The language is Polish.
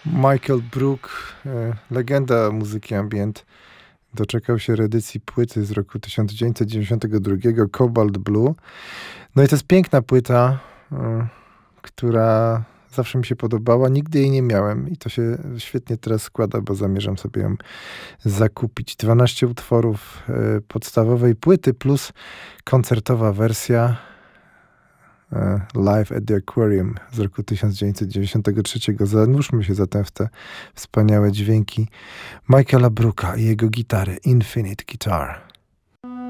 Michael Brook, legenda muzyki ambient, doczekał się reedycji płyty z roku 1992, Cobalt Blue. No i to jest piękna płyta, która zawsze mi się podobała. Nigdy jej nie miałem i to się świetnie teraz składa, bo zamierzam sobie ją zakupić. 12 utworów podstawowej płyty plus koncertowa wersja Live at the Aquarium z roku 1993. Zanurzmy się zatem w te wspaniałe dźwięki Michaela Brooka i jego gitary Infinite Guitar.